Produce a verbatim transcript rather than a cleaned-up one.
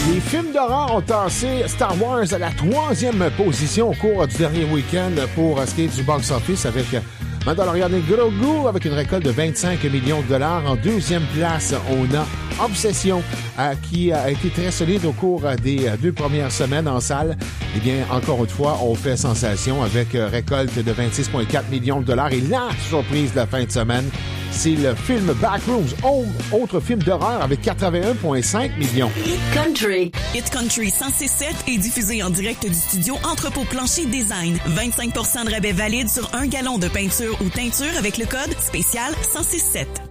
Les films d'horreur ont tassé Star Wars à la troisième position au cours du dernier week-end pour ce qui est du box-office avec Mandalorian et Grogu avec une récolte de vingt-cinq millions de dollars. En deuxième place, on a Obsession euh, qui a été très solide au cours des deux premières semaines en salle. Eh bien, encore une fois, on fait sensation avec euh, récolte de vingt-six virgule quatre millions de dollars. Et la surprise de la fin de semaine, c'est le film Backrooms, autre film d'horreur avec quatre-vingt-un virgule cinq millions. Hit Country. Hit Country cent six sept est diffusé en direct du studio Entrepôt Plancher Design. vingt-cinq pour cent de rabais valide sur un gallon de peinture ou teinture avec le code spécial cent six sept.